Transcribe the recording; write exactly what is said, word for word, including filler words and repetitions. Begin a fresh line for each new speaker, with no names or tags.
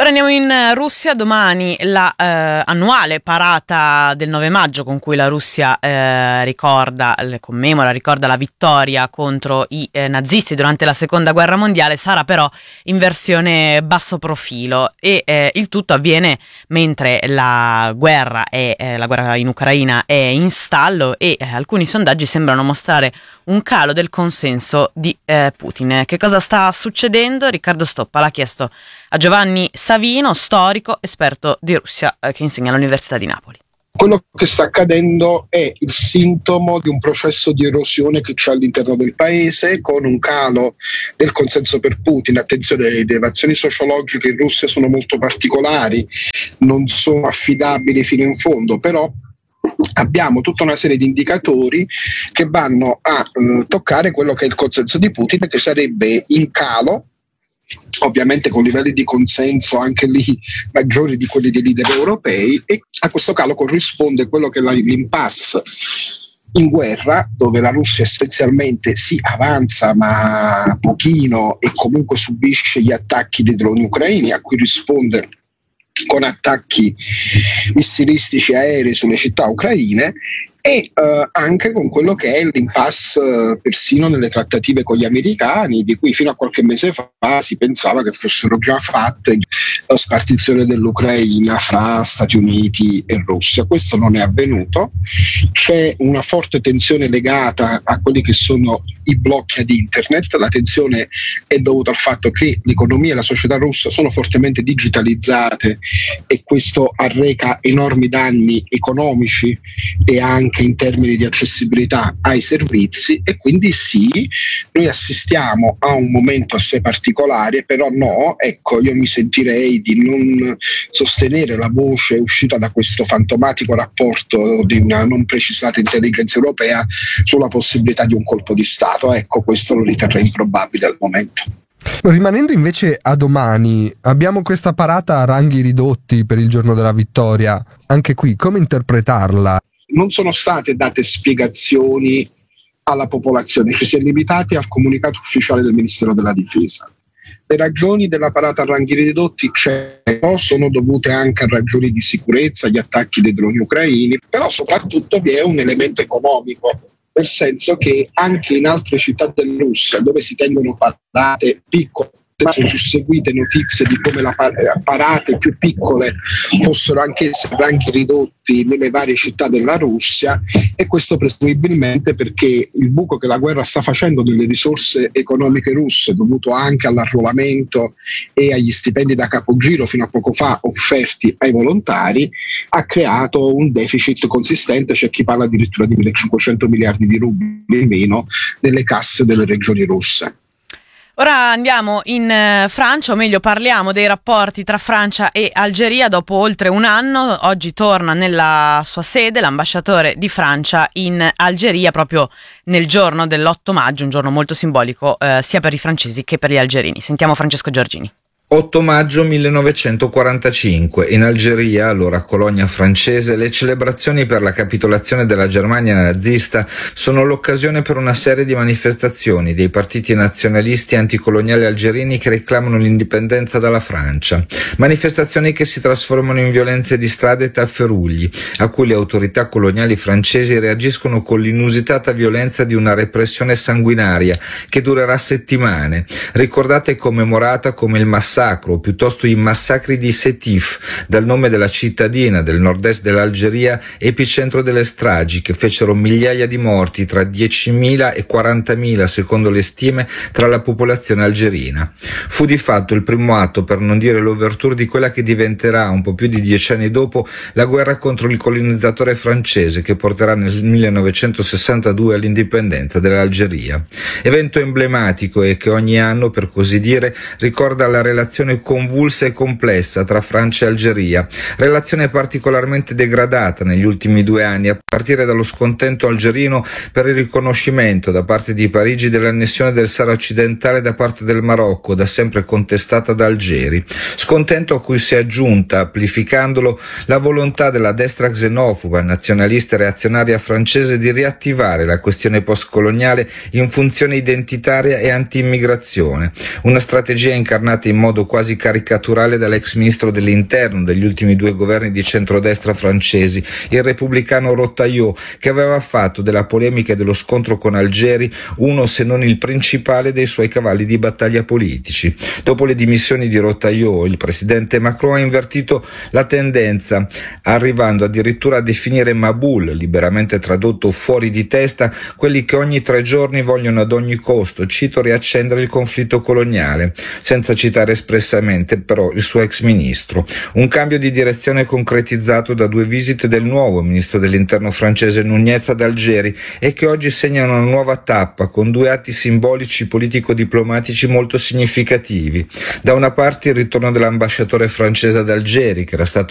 Ora andiamo in Russia. Domani la eh, annuale parata del nove maggio con cui la Russia eh, ricorda, le commemora, ricorda la vittoria contro i eh, nazisti durante la seconda guerra mondiale sarà però in versione basso profilo e eh, il tutto avviene mentre la guerra, è, eh, la guerra in Ucraina è in stallo e eh, alcuni sondaggi sembrano mostrare un calo del consenso di eh, Putin. Che cosa sta succedendo? Riccardo Stoppa l'ha chiesto a Giovanni Savino, storico, esperto di Russia, eh, che insegna all'Università di Napoli.
Quello che sta accadendo è il sintomo di un processo di erosione che c'è all'interno del paese, con un calo del consenso per Putin. Attenzione, le rilevazioni sociologiche in Russia sono molto particolari, non sono affidabili fino in fondo, però abbiamo tutta una serie di indicatori che vanno a eh, toccare quello che è il consenso di Putin, che sarebbe in calo, ovviamente con livelli di consenso anche lì maggiori di quelli dei leader europei, e a questo calo corrisponde quello che è l'impasse in guerra, dove la Russia essenzialmente si avanza ma pochino e comunque subisce gli attacchi dei droni ucraini, a cui risponde con attacchi missilistici aerei sulle città ucraine, e uh, anche con quello che è l'impasse uh, persino nelle trattative con gli americani, di cui fino a qualche mese fa si pensava che fossero già fatte la spartizione dell'Ucraina fra Stati Uniti e Russia. Questo non è avvenuto, c'è una forte tensione legata a quelli che sono i blocchi ad internet. La tensione è dovuta al fatto che l'economia e la società russa sono fortemente digitalizzate e questo arreca enormi danni economici e anche in termini di accessibilità ai servizi, e quindi sì, noi assistiamo a un momento assai particolare, però no, ecco, io mi sentirei di non sostenere la voce uscita da questo fantomatico rapporto di una non precisata intelligenza europea sulla possibilità di un colpo di Stato. Ecco, questo lo riterrei improbabile al momento.
Rimanendo invece a domani, abbiamo questa parata a ranghi ridotti per il giorno della vittoria. Anche qui, come interpretarla?
Non sono state date spiegazioni alla popolazione, ci si è limitati al comunicato ufficiale del Ministero della Difesa. Le ragioni della parata a ranghi ridotti c'erano, sono dovute anche a ragioni di sicurezza, agli attacchi dei droni ucraini, però soprattutto vi è un elemento economico, nel senso che anche in altre città della Russia, dove si tengono parate piccole, sono susseguite notizie di come le parate più piccole fossero anche essere ranghi ridotti nelle varie città della Russia, e questo presumibilmente perché il buco che la guerra sta facendo nelle risorse economiche russe, dovuto anche all'arruolamento e agli stipendi da capogiro fino a poco fa offerti ai volontari, ha creato un deficit consistente. C'è chi parla addirittura di millecinquecento miliardi di rubli in meno nelle casse delle regioni russe.
Ora andiamo in eh, Francia, o meglio parliamo dei rapporti tra Francia e Algeria. Dopo oltre un anno, oggi torna nella sua sede l'ambasciatore di Francia in Algeria, proprio nel giorno dell'otto maggio, un giorno molto simbolico eh, sia per i francesi che per gli algerini. Sentiamo Francesco Giorgini.
otto maggio millenovecentoquarantacinque, in Algeria, allora colonia francese, le celebrazioni per la capitolazione della Germania nazista sono l'occasione per una serie di manifestazioni dei partiti nazionalisti anticoloniali algerini che reclamano l'indipendenza dalla Francia. Manifestazioni che si trasformano in violenze di strada e tafferugli, a cui le autorità coloniali francesi reagiscono con l'inusitata violenza di una repressione sanguinaria che durerà settimane, ricordata e commemorata come il massacro, o piuttosto i massacri di Sétif, dal nome della cittadina del nord-est dell'Algeria, epicentro delle stragi che fecero migliaia di morti, tra diecimila e quarantamila secondo le stime, tra la popolazione algerina. Fu di fatto il primo atto, per non dire l'ouverture, di quella che diventerà, un po' più di dieci anni dopo, la guerra contro il colonizzatore francese, che porterà nel millenovecentosessantadue all'indipendenza dell'Algeria. Evento emblematico e che ogni anno, per così dire, ricorda la relazione convulsa e complessa tra Francia e Algeria, relazione particolarmente degradata negli ultimi due anni, a partire dallo scontento algerino per il riconoscimento da parte di Parigi dell'annessione del Sahara occidentale da parte del Marocco, da sempre contestata da Algeri. Scontento a cui si è aggiunta, amplificandolo, la volontà della destra xenofoba, nazionalista e reazionaria francese di riattivare la questione postcoloniale in funzione identitaria e anti-immigrazione, una strategia incarnata in modo modo quasi caricaturale dall'ex ministro dell'interno degli ultimi due governi di centrodestra francesi, il repubblicano Rotaillot, che aveva fatto della polemica e dello scontro con Algeri uno se non il principale dei suoi cavalli di battaglia politici. Dopo le dimissioni di Rotaillot, il presidente Macron ha invertito la tendenza, arrivando addirittura a definire Maboul, liberamente tradotto fuori di testa, quelli che ogni tre giorni vogliono ad ogni costo, cito, riaccendere il conflitto coloniale, senza citare espressamente però il suo ex ministro. Un cambio di direzione concretizzato da due visite del nuovo ministro dell'interno francese Nunez ad Algeri e che oggi segnano una nuova tappa con due atti simbolici politico-diplomatici molto significativi. Da una parte il ritorno dell'ambasciatore francese ad Algeri, che era stato